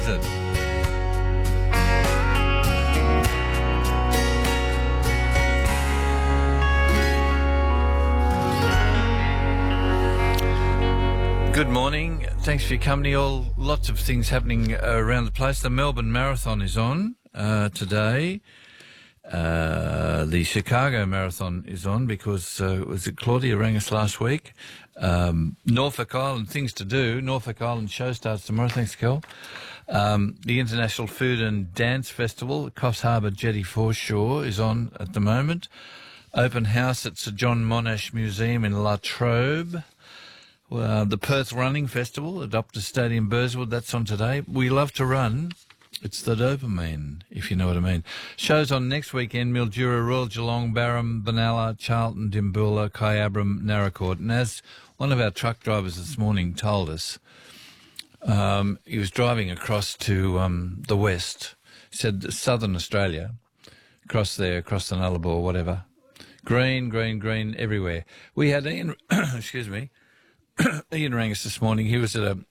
Good morning. Thanks for your company. Lots of things happening around the place. The Melbourne Marathon is on today. The Chicago Marathon is on because, was it Claudia rang us last week? Norfolk Island, things to do. Norfolk Island show starts tomorrow. Thanks, Kel. The International Food and Dance Festival at Coffs Harbour Jetty Foreshore is on at the moment. Open house at Sir John Monash Museum in La Trobe. The Perth Running Festival at Optus Stadium, Burswood, that's on today. We love to run. It's the dopamine, if you know what I mean. Shows on next weekend: Mildura, Royal Geelong, Barham, Benalla, Charlton, Dimboola, Kyabram, Naracoorte. And as one of our truck drivers this morning told us, he was driving across to the west, said southern Australia, across there, across the Nullarbor, whatever. Green, green, green everywhere. We had Ian, excuse me, Ian rang us this morning. He was at an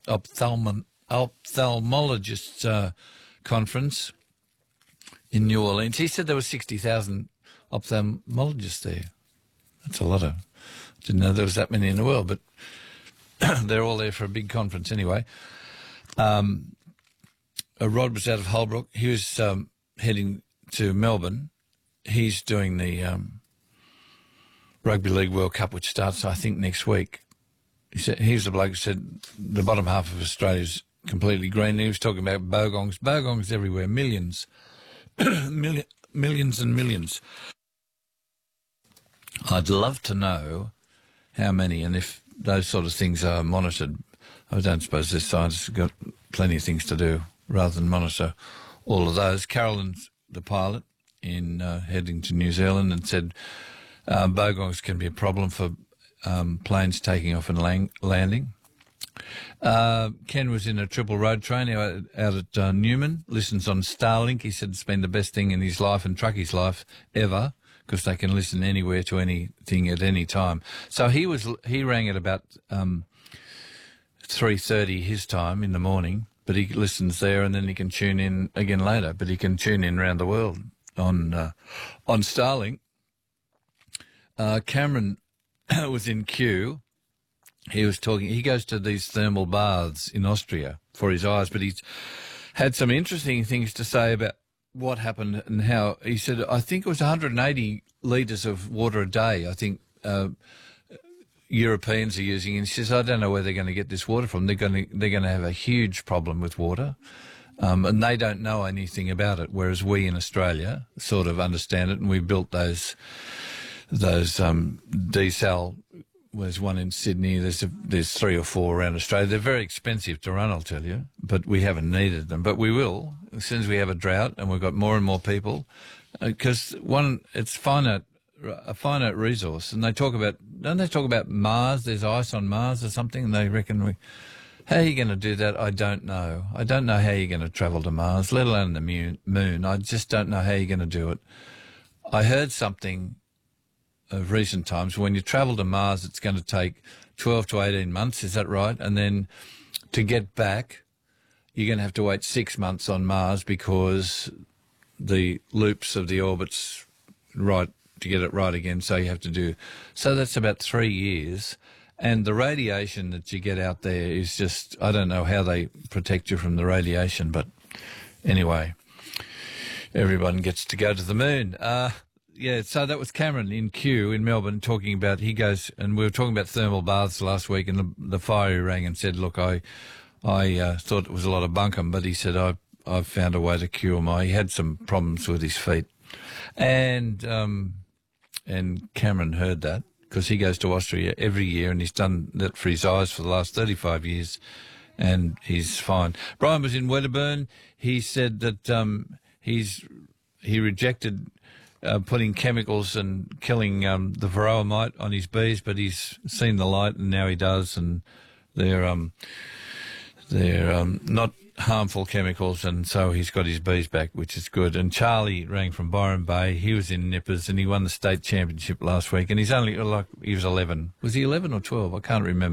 ophthalmologist's conference in New Orleans. He said there were 60,000 ophthalmologists there. That's a lot of... Didn't know there was that many in the world, but they're all there for a big conference anyway. Rod was out of Holbrook. He was heading to Melbourne. He's doing the Rugby League World Cup, which starts, I think, next week. He was the bloke who said the bottom half of Australia's completely green. He was talking about bogongs. Bogongs everywhere, millions. Millions and millions. I'd love to know how many, and if those sort of things are monitored. I don't suppose this scientists have got plenty of things to do rather than monitor all of those. Carolyn's the pilot in heading to New Zealand and said bogongs can be a problem for planes taking off and landing. Ken was in a triple road train out at Newman, listens on Starlink. He said it's been the best thing in his life and truckie's life ever, because they can listen anywhere to anything at any time. So he rang at about 3:30 his time in the morning, but he listens there and then he can tune in again later. But he can tune in around the world on Starlink. Cameron was in Kew. He was talking. He goes to these thermal baths in Austria for his eyes, but he's had some interesting things to say about what happened and how. He said, I think it was 180 litres of water a day, I think Europeans are using. And he says, I don't know where they're going to get this water from. They're going to have a huge problem with water, and they don't know anything about it, whereas we in Australia sort of understand it, and we built those desal. There's one in Sydney. There's 3 or 4 around Australia. They're very expensive to run, I'll tell you, but we haven't needed them. But we will as soon as we have a drought and we've got more and more people, because it's a finite resource. And don't they talk about Mars? There's ice on Mars or something, and they reckon how are you going to do that? I don't know. I don't know how you're going to travel to Mars, let alone the moon. I just don't know how you're going to do it. I heard something of recent times, when you travel to Mars, it's going to take 12 to 18 months, is that right? And then to get back, you're going to have to wait 6 months on Mars because the loops of the orbit's right to get it right again, so you have to do... So that's about 3 years. And the radiation that you get out there is just... I don't know how they protect you from the radiation, but anyway, everyone gets to go to the moon. Yeah, so that was Cameron in Kew in Melbourne talking about, he goes, and we were talking about thermal baths last week, and the fiery rang and said, look, I thought it was a lot of bunkum, but he said, I've found a way to cure he had some problems with his feet. And Cameron heard that, because he goes to Austria every year, and he's done that for his eyes for the last 35 years, and he's fine. Brian was in Wedderburn. He said that he rejected putting chemicals and killing the varroa mite on his bees, but he's seen the light and now he does, and they're not harmful chemicals, and so he's got his bees back, which is good. And Charlie rang from Byron Bay. He was in Nippers and he won the state championship last week, and he's only he was 11. Was he 11 or 12? I can't remember.